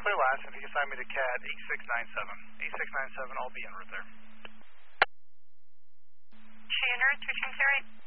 clear last, if you can sign me to CAD 8697. 8697, I'll be en route there. She en route, switching to right.